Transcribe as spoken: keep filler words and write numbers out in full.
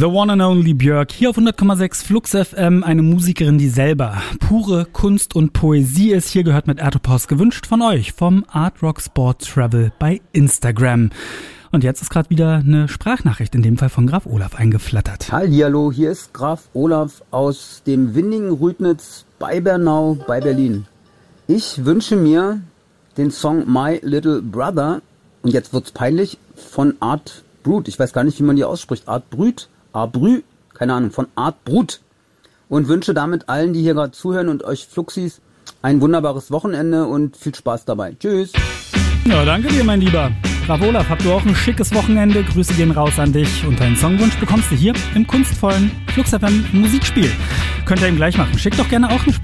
The one and only Björk, hier auf hundert Komma sechs Flux F M, eine Musikerin, die selber pure Kunst und Poesie ist. Hier gehört mit Ertopause gewünscht von euch, vom Art Rock Sport Travel bei Instagram. Und jetzt ist gerade wieder eine Sprachnachricht, in dem Fall von Graf Olaf, eingeflattert. Hallihallo, hier ist Graf Olaf aus dem windigen Rüdnitz bei Bernau bei Berlin. Ich wünsche mir den Song My Little Brother, und jetzt wird's peinlich, von Art Brut. Ich weiß gar nicht, wie man die ausspricht. Art Brut, Art Brü, keine Ahnung, von Art Brut. Und wünsche damit allen, die hier gerade zuhören und euch Fluxis, ein wunderbares Wochenende und viel Spaß dabei. Tschüss. Ja, danke dir, mein Lieber. Graf Olaf, habt du auch ein schickes Wochenende. Grüße gehen raus an dich. Und deinen Songwunsch bekommst du hier im kunstvollen Flux F M Musikspiel. Könnt ihr ihm gleich machen. Schickt doch gerne auch eine